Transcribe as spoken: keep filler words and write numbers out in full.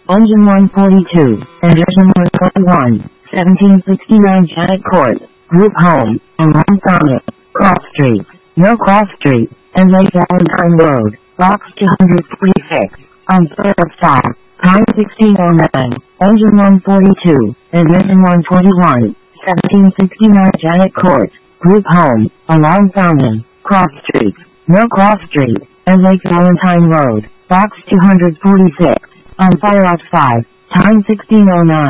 Engine one forty-two, Engine one forty-one, seventeen sixty-nine Janet Court, Group Home, along Thomas, Cross Street, No Cross Street, and Lake Valentine Road, Box two forty-six, on third side, time sixteen oh nine, Engine one forty-two, Engine one forty-one, seventeen sixty-nine Janet Court, Group Home, along Thomas, Cross Street, No Cross Street, and Lake Valentine Road, Box two forty-six, on Fire Ops five, time sixteen oh nine.